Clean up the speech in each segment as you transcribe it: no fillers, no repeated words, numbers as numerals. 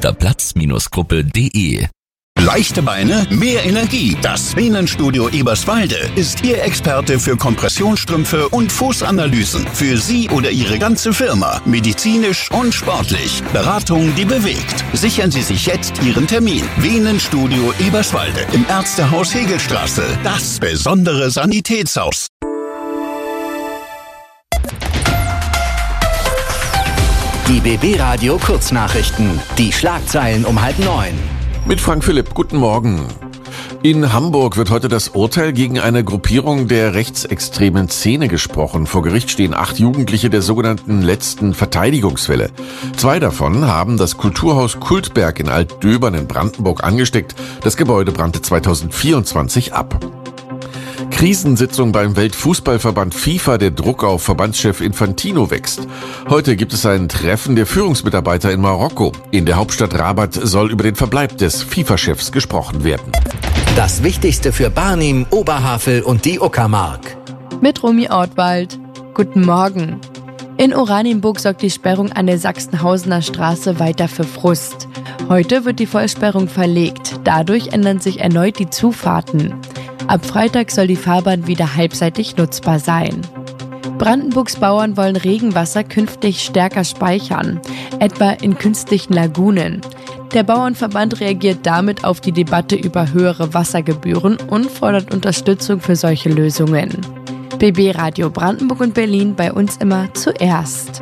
unter platz-gruppe.de. Leichte Beine, mehr Energie. Das Venenstudio Eberswalde ist Ihr Experte für Kompressionsstrümpfe und Fußanalysen. Für Sie oder Ihre ganze Firma. Medizinisch und sportlich. Beratung, die bewegt. Sichern Sie sich jetzt Ihren Termin. Venenstudio Eberswalde im Ärztehaus Hegelstraße. Das besondere Sanitätshaus. Die BB Radio Kurznachrichten. Die Schlagzeilen um 8:30. Mit Frank Philipp, guten Morgen. In Hamburg wird heute das Urteil gegen eine Gruppierung der rechtsextremen Szene gesprochen. Vor Gericht stehen 8 Jugendliche der sogenannten letzten Verteidigungswelle. 2 davon haben das Kulturhaus Kultberg in Altdöbern in Brandenburg angesteckt. Das Gebäude brannte 2024 ab. Krisensitzung beim Weltfußballverband FIFA. Der Druck auf Verbandschef Infantino wächst. Heute gibt es ein Treffen der Führungsmitarbeiter in Marokko. In der Hauptstadt Rabat soll über den Verbleib des FIFA-Chefs gesprochen werden. Das Wichtigste für Barnim, Oberhavel und die Uckermark. Mit Romy Ortwald. Guten Morgen. In Oranienburg sorgt die Sperrung an der Sachsenhausener Straße weiter für Frust. Heute wird die Vollsperrung verlegt. Dadurch ändern sich erneut die Zufahrten. Ab Freitag soll die Fahrbahn wieder halbseitig nutzbar sein. Brandenburgs Bauern wollen Regenwasser künftig stärker speichern, etwa in künstlichen Lagunen. Der Bauernverband reagiert damit auf die Debatte über höhere Wassergebühren und fordert Unterstützung für solche Lösungen. BB Radio Brandenburg und Berlin, bei uns immer zuerst.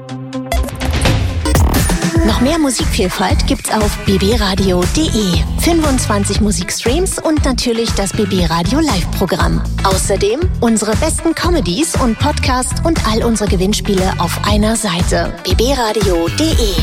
Noch mehr Musikvielfalt gibt's auf bbradio.de. 25 Musikstreams und natürlich das BB Radio Live-Programm. Außerdem unsere besten Comedies und Podcasts und all unsere Gewinnspiele auf einer Seite. bbradio.de.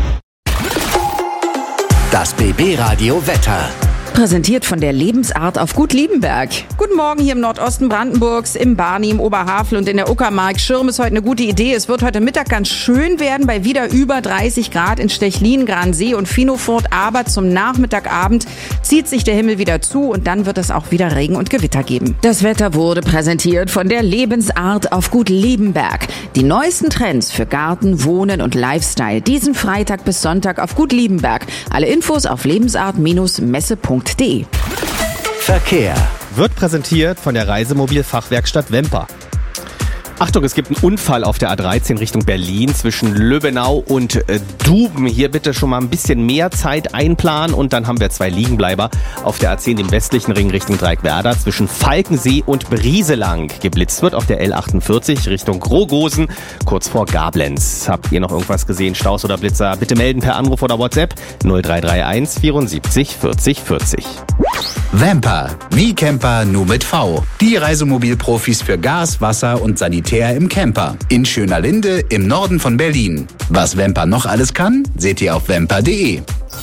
Das BB Radio Wetter. Präsentiert von der Lebensart auf Gut Liebenberg. Guten Morgen hier im Nordosten Brandenburgs, im Barnim, Oberhavel und in der Uckermark. Schirm ist heute eine gute Idee. Es wird heute Mittag ganz schön werden, bei wieder über 30 Grad in Stechlin, Gransee und Finofurt. Aber zum Nachmittagabend zieht sich der Himmel wieder zu und dann wird es auch wieder Regen und Gewitter geben. Das Wetter wurde präsentiert von der Lebensart auf Gut Liebenberg. Die neuesten Trends für Garten, Wohnen und Lifestyle. Diesen Freitag bis Sonntag auf Gut Liebenberg. Alle Infos auf lebensart-messe.de. Verkehr wird präsentiert von der Reisemobilfachwerkstatt Wemper. Achtung, es gibt einen Unfall auf der A13 Richtung Berlin zwischen Löbenau und Duben. Hier bitte schon mal ein bisschen mehr Zeit einplanen und dann haben wir 2 Liegenbleiber auf der A10 im westlichen Ring Richtung Dreieckwerder zwischen Falkensee und Brieselang. Geblitzt wird auf der L48 Richtung Grogosen kurz vor Gablenz. Habt ihr noch irgendwas gesehen, Staus oder Blitzer? Bitte melden per Anruf oder WhatsApp 0331 74 40 40. Vamper, wie Camper nur mit V. Die Reisemobilprofis für Gas, Wasser und Sanitär im Camper. In Schönerlinde im Norden von Berlin. Was Vamper noch alles kann, seht ihr auf vamper.de.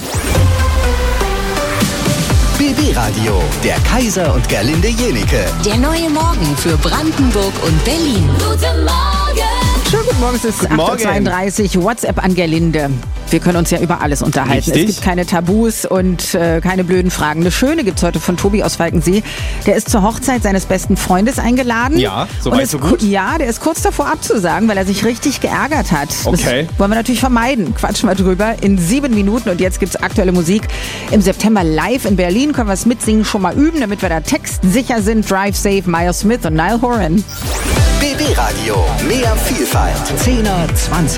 BB Radio, der Kaiser und Gerlinde Jenike. Der neue Morgen für Brandenburg und Berlin. Guten Morgen! Schönen guten Morgen, es ist 8:32 Uhr. WhatsApp an Gerlinde. Wir können uns ja über alles unterhalten. Richtig. Es gibt keine Tabus und keine blöden Fragen. Eine schöne gibt's heute von Tobi aus Falkensee. Der ist zur Hochzeit seines besten Freundes eingeladen. Ja, soweit so gut. Ja, der ist kurz davor abzusagen, weil er sich richtig geärgert hat. Okay. Das wollen wir natürlich vermeiden. Quatschen wir drüber in 7 Minuten. Und jetzt gibt's aktuelle Musik im September live in Berlin. Können wir es mitsingen, schon mal üben, damit wir da textsicher sind. Drive Safe, Miles Smith und Niall Horan. BB Radio, mehr Vielfalt. 10er, 20